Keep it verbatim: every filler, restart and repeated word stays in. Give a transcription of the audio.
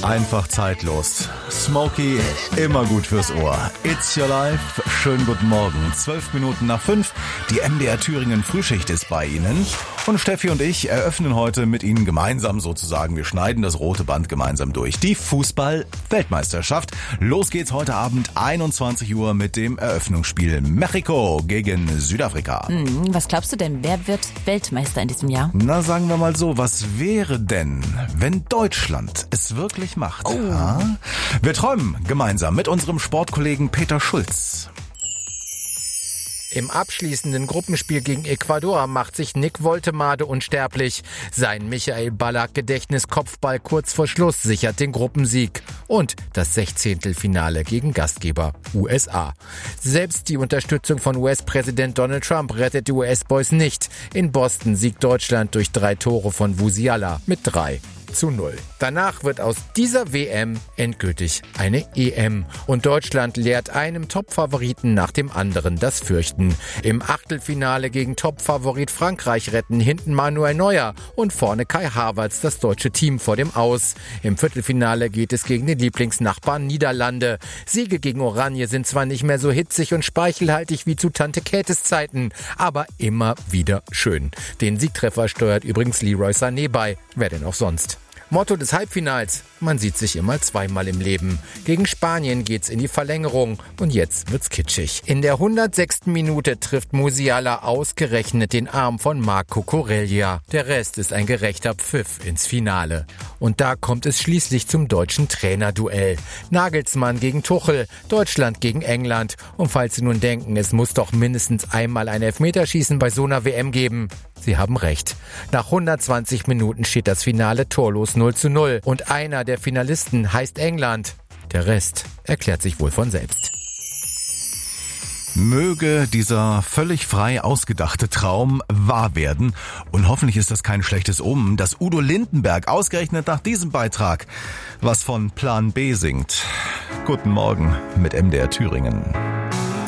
Einfach zeitlos. Smokey, immer gut fürs Ohr. It's your life. Schönen guten Morgen. Zwölf Minuten nach fünf. Die M D R Thüringen Frühschicht ist bei Ihnen. Und Steffi und ich eröffnen heute mit Ihnen gemeinsam sozusagen. Wir schneiden das rote Band gemeinsam durch. Die Fußball-Weltmeisterschaft. Los geht's heute Abend einundzwanzig Uhr mit dem Eröffnungsspiel Mexiko gegen Südafrika. Hm, was glaubst du denn, wer wird Weltmeister in diesem Jahr? Na, sagen wir mal so, was wäre denn, wenn Deutschland es wirklich macht? Oh. Ha? Wir träumen gemeinsam mit unserem Sportkollegen Peter Schulz. Im abschließenden Gruppenspiel gegen Ecuador macht sich Nick Woltemade unsterblich. Sein Michael Ballack-Gedächtnis-Kopfball kurz vor Schluss sichert den Gruppensieg. Und das Sechzehntelfinale gegen Gastgeber U S A. Selbst die Unterstützung von U S-Präsident Donald Trump rettet die U S-Boys nicht. In Boston siegt Deutschland durch drei Tore von Musiala mit drei zu null. Danach wird aus dieser W M endgültig eine E M. Und Deutschland lehrt einem Topfavoriten nach dem anderen das Fürchten. Im Achtelfinale gegen Topfavorit Frankreich retten hinten Manuel Neuer und vorne Kai Havertz das deutsche Team vor dem Aus. Im Viertelfinale geht es gegen den Lieblingsnachbarn Niederlande. Siege gegen Oranje sind zwar nicht mehr so hitzig und speichelhaltig wie zu Tante Käthes Zeiten, aber immer wieder schön. Den Siegtreffer steuert übrigens Leroy Sané bei. Wer denn auch sonst? Motto des Halbfinals: Man sieht sich immer zweimal im Leben. Gegen Spanien geht's in die Verlängerung und jetzt wird's kitschig. In der hundertsechsten Minute trifft Musiala ausgerechnet den Arm von Marco Corellia. Der Rest ist ein gerechter Pfiff ins Finale. Und da kommt es schließlich zum deutschen Trainerduell. Nagelsmann gegen Tuchel, Deutschland gegen England. Und falls Sie nun denken, es muss doch mindestens einmal ein Elfmeterschießen bei so einer W M geben, Sie haben recht. Nach hundertzwanzig Minuten steht das Finale torlos null zu null. Und einer der Finalisten heißt England. Der Rest erklärt sich wohl von selbst. Möge dieser völlig frei ausgedachte Traum wahr werden. Und hoffentlich ist das kein schlechtes Omen, dass Udo Lindenberg ausgerechnet nach diesem Beitrag was von Plan B singt. Guten Morgen mit M D R Thüringen.